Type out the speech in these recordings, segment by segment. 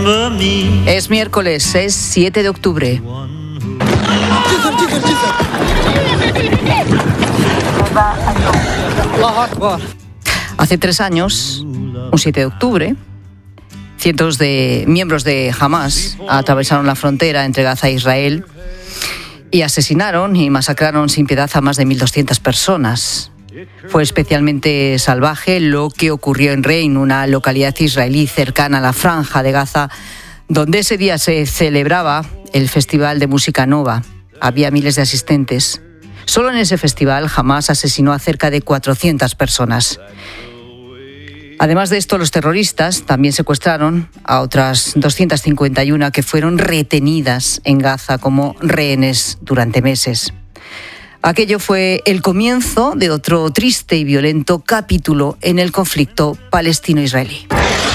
Es miércoles, es 7 de octubre. Hace 3 años, un 7 de octubre, cientos de miembros de Hamás atravesaron la frontera entre Gaza e Israel y asesinaron y masacraron sin piedad a más de 1.200 personas. Fue especialmente salvaje lo que ocurrió en Rein, una localidad israelí cercana a la Franja de Gaza, donde ese día se celebraba el Festival de Música Nova. Había miles de asistentes. Solo en ese festival Hamás asesinó a cerca de 400 personas. Además de esto, los terroristas también secuestraron a otras 251 que fueron retenidas en Gaza como rehenes durante meses. Aquello fue el comienzo de otro triste y violento capítulo en el conflicto palestino-israelí.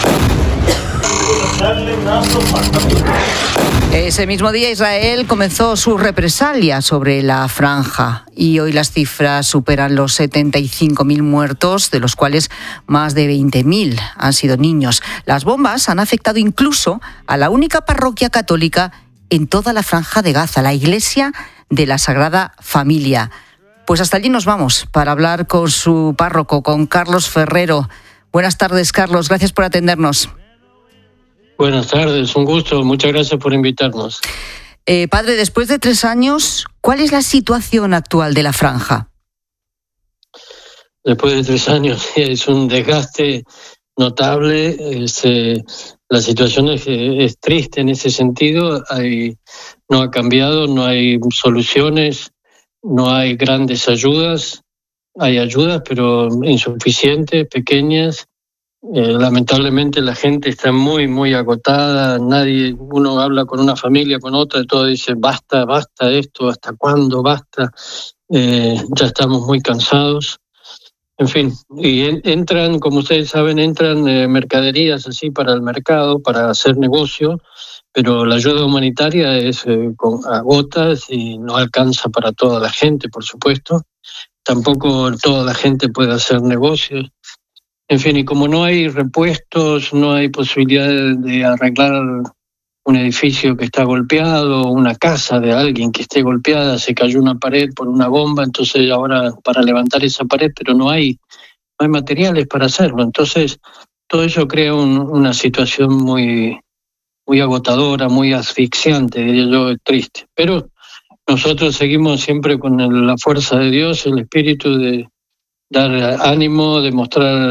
Ese mismo día Israel comenzó su represalia sobre la franja y hoy las cifras superan los 75.000 muertos, de los cuales más de 20.000 han sido niños. Las bombas han afectado incluso a la única parroquia católica en toda la franja de Gaza, la Iglesia de la Sagrada Familia. Pues hasta allí nos vamos para hablar con su párroco, con Carlos Ferrero. Buenas tardes, Carlos, gracias por atendernos. Buenas tardes, un gusto, muchas gracias por invitarnos. Padre, después de 3 años, ¿cuál es la situación actual de la franja? Después de 3 años es un desgaste notable, la situación es triste en ese sentido, no ha cambiado, no hay soluciones, no hay grandes ayudas, hay ayudas pero insuficientes, pequeñas. Lamentablemente la gente está muy, muy agotada, uno habla con una familia, con otra, y todo dice basta esto, ¿hasta cuándo basta? Ya estamos muy cansados. En fin, y entran, como ustedes saben, mercaderías así para el mercado, para hacer negocio, pero la ayuda humanitaria es a gotas y no alcanza para toda la gente, por supuesto. Tampoco toda la gente puede hacer negocios. En fin, y como no hay repuestos, no hay posibilidad de arreglar un edificio que está golpeado, una casa de alguien que esté golpeada, se cayó una pared por una bomba, entonces ahora para levantar esa pared, pero no hay materiales para hacerlo. Entonces, todo eso crea una situación muy, muy agotadora, muy asfixiante, diría yo, triste. Pero nosotros seguimos siempre con la fuerza de Dios, el espíritu de dar ánimo, de mostrar